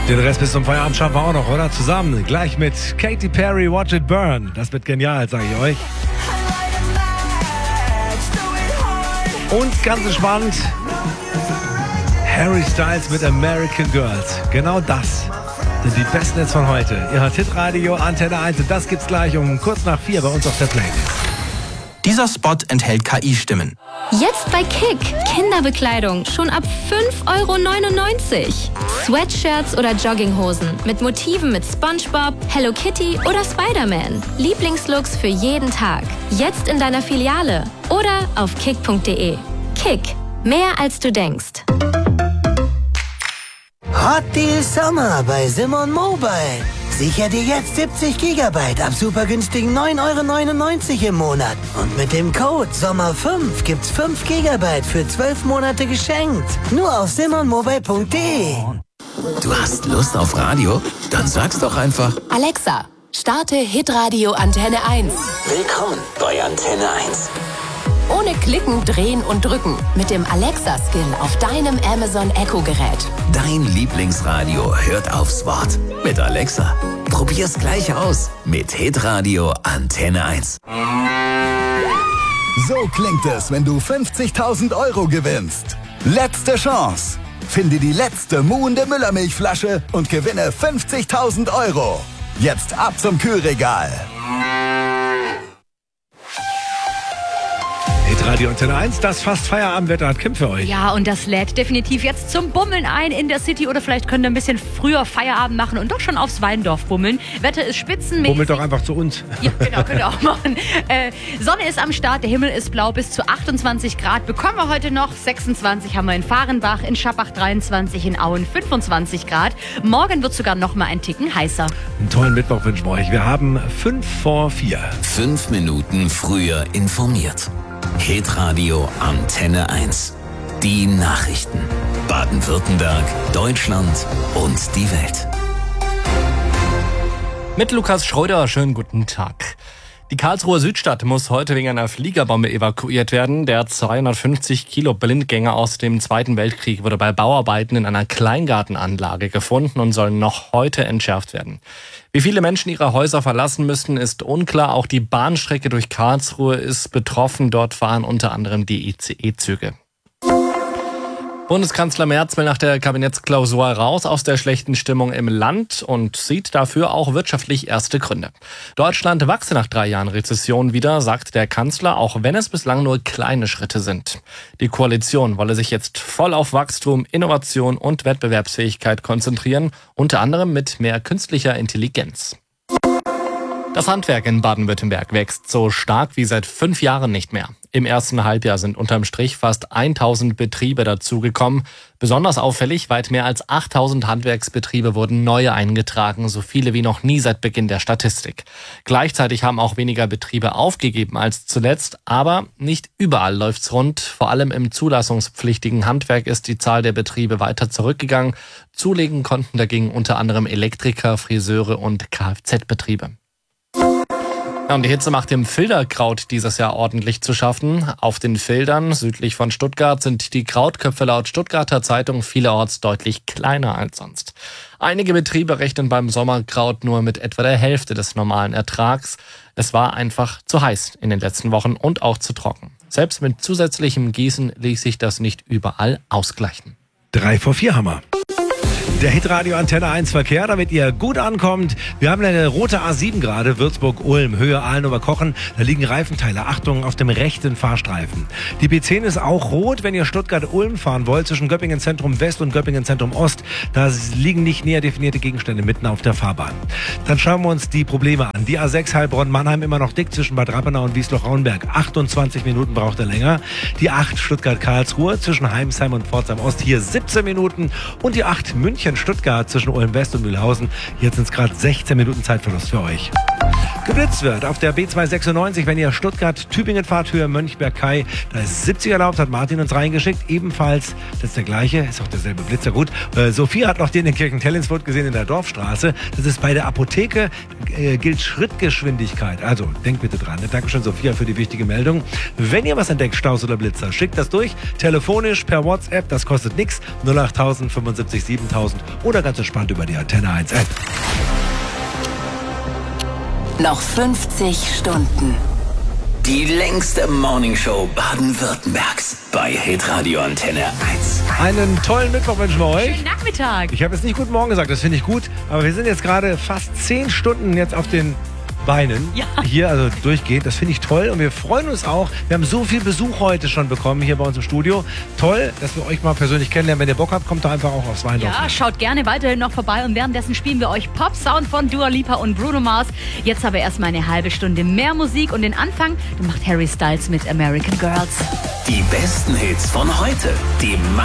Den Rest bis zum Feierabend schaffen wir auch noch, oder? Zusammen, gleich mit Katy Perry, Watch It Burn. Das wird genial, sage ich euch. Und ganz entspannt, Harry Styles mit American Girls. Genau das sind die besten Hits von heute. Ihr hört Hitradio Antenne 1 und das gibt's gleich um kurz nach 4 bei uns auf der Playlist. Dieser Spot enthält KI-Stimmen. Jetzt bei Kick. Kinderbekleidung schon ab 5,99 €. Sweatshirts oder Jogginghosen mit Motiven mit SpongeBob, Hello Kitty oder Spider-Man. Lieblingslooks für jeden Tag. Jetzt in deiner Filiale oder auf kick.de. Kick. Mehr als du denkst. Hot Deal Sommer bei Simon Mobile. Sicher dir jetzt 70 GB ab super günstigen 9,99 € im Monat. Und mit dem Code SOMMER5 gibt's 5 GB für 12 Monate geschenkt. Nur auf simonmobile.de. Du hast Lust auf Radio? Dann sag's doch einfach. Alexa, starte Hitradio Antenne 1. Willkommen bei Antenne 1. Ohne Klicken, Drehen und Drücken. Mit dem Alexa-Skill auf deinem Amazon Echo-Gerät. Dein Lieblingsradio hört aufs Wort. Mit Alexa. Probier's gleich aus. Mit Hitradio Antenne 1. So klingt es, wenn du 50.000 € gewinnst. Letzte Chance. Finde die letzte muhende Müllermilchflasche und gewinne 50.000 €. Jetzt ab zum Kühlregal. Radio Antenne 1, das fast Feierabendwetter hat Kim für euch. Ja, und das lädt definitiv jetzt zum Bummeln ein in der City oder vielleicht könnt ihr ein bisschen früher Feierabend machen und doch schon aufs Weindorf bummeln. Wetter ist spitzenmäßig. Bummelt doch einfach zu uns. Ja, genau, könnt ihr auch machen. Sonne ist am Start, der Himmel ist blau, bis zu 28 Grad bekommen wir heute noch. 26 haben wir in Fahrenbach, in Schappach 23, in Auen 25 Grad. Morgen wird sogar noch mal ein Ticken heißer. Einen tollen Mittwoch wünschen wir euch. Wir haben 5 vor 4. 5 Minuten früher informiert. Hitradio Antenne 1. Die Nachrichten. Baden-Württemberg, Deutschland und die Welt. Mit Lukas Schröder, schönen guten Tag. Die Karlsruher Südstadt muss heute wegen einer Fliegerbombe evakuiert werden. Der 250 Kilo Blindgänger aus dem Zweiten Weltkrieg wurde bei Bauarbeiten in einer Kleingartenanlage gefunden und soll noch heute entschärft werden. Wie viele Menschen ihre Häuser verlassen müssten, ist unklar. Auch die Bahnstrecke durch Karlsruhe ist betroffen. Dort fahren unter anderem die ICE-Züge. Bundeskanzler Merz will nach der Kabinettsklausur raus aus der schlechten Stimmung im Land und sieht dafür auch wirtschaftlich erste Gründe. Deutschland wachse nach 3 Jahren Rezession wieder, sagt der Kanzler, auch wenn es bislang nur kleine Schritte sind. Die Koalition wolle sich jetzt voll auf Wachstum, Innovation und Wettbewerbsfähigkeit konzentrieren, unter anderem mit mehr künstlicher Intelligenz. Das Handwerk in Baden-Württemberg wächst so stark wie seit 5 Jahren nicht mehr. Im ersten Halbjahr sind unterm Strich fast 1000 Betriebe dazugekommen. Besonders auffällig, weit mehr als 8000 Handwerksbetriebe wurden neu eingetragen, so viele wie noch nie seit Beginn der Statistik. Gleichzeitig haben auch weniger Betriebe aufgegeben als zuletzt, aber nicht überall läuft's rund. Vor allem im zulassungspflichtigen Handwerk ist die Zahl der Betriebe weiter zurückgegangen. Zulegen konnten dagegen unter anderem Elektriker, Friseure und Kfz-Betriebe. Ja, und die Hitze macht dem Filderkraut dieses Jahr ordentlich zu schaffen. Auf den Feldern südlich von Stuttgart sind die Krautköpfe laut Stuttgarter Zeitung vielerorts deutlich kleiner als sonst. Einige Betriebe rechnen beim Sommerkraut nur mit etwa der Hälfte des normalen Ertrags. Es war einfach zu heiß in den letzten Wochen und auch zu trocken. Selbst mit zusätzlichem Gießen ließ sich das nicht überall ausgleichen. 3 vor 4 haben wir. Der Hitradio Antenne 1 Verkehr, damit ihr gut ankommt. Wir haben eine rote A7 gerade, Würzburg-Ulm, Höhe Ahlen-Oberkochen. Da liegen Reifenteile. Achtung auf dem rechten Fahrstreifen. Die B10 ist auch rot, wenn ihr Stuttgart-Ulm fahren wollt, zwischen Göppingen Zentrum West und Göppingen Zentrum Ost. Da liegen nicht näher definierte Gegenstände mitten auf der Fahrbahn. Dann schauen wir uns die Probleme an. Die A6 Heilbronn-Mannheim immer noch dick zwischen Bad Rappenau und Wiesloch-Raunberg. 28 Minuten braucht er länger. Die 8 Stuttgart-Karlsruhe zwischen Heimsheim und Pforzheim Ost. Hier 17 Minuten. Und die 8 München Stuttgart zwischen Ulm West und Mühlhausen. Jetzt sind es gerade 16 Minuten Zeitverlust für euch. geblitzt wird. Auf der B296, wenn ihr Stuttgart-Tübingen fahrt, Höhe Mönchberg-Kai, da ist 70 erlaubt, hat Martin uns reingeschickt. Ebenfalls, das ist der gleiche, ist auch derselbe Blitzer, gut. Sophie hat noch den in Kirchentellensfurt gesehen in der Dorfstraße. Das ist bei der Apotheke, gilt Schrittgeschwindigkeit. Also, denkt bitte dran. Dankeschön, Sophia, für die wichtige Meldung. Wenn ihr was entdeckt, Staus oder Blitzer, schickt das durch. Telefonisch, per WhatsApp, das kostet nichts. 08000 75 7000 oder ganz entspannt über die Antenne 1 App. Noch 50 Stunden. Die längste Morningshow Baden-Württembergs bei Hitradio Antenne 1. Einen tollen Mittwoch wünschen wir euch. Schönen Nachmittag. Ich habe jetzt nicht Guten Morgen gesagt, das finde ich gut. Aber wir sind jetzt gerade fast 10 Stunden jetzt auf den Beinen. Ja. Hier, also durchgehend. Das finde ich toll. Und wir freuen uns auch. Wir haben so viel Besuch heute schon bekommen hier bei uns im Studio. Toll, dass wir euch mal persönlich kennenlernen. Wenn ihr Bock habt, kommt da einfach auch aufs Weindorf. Ja, schaut gerne weiterhin noch vorbei und währenddessen spielen wir euch Pop-Sound von Dua Lipa und Bruno Mars. Jetzt aber erstmal eine halbe Stunde mehr Musik und den Anfang macht Harry Styles mit American Girls. Die besten Hits von heute. Die